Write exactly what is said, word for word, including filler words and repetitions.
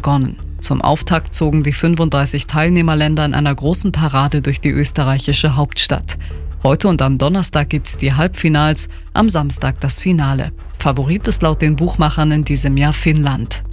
begonnen. Zum Auftakt zogen die fünfunddreißig Teilnehmerländer in einer großen Parade durch die österreichische Hauptstadt. Heute und am Donnerstag gibt's die Halbfinals, am Samstag das Finale. Favorit ist laut den Buchmachern in diesem Jahr Finnland.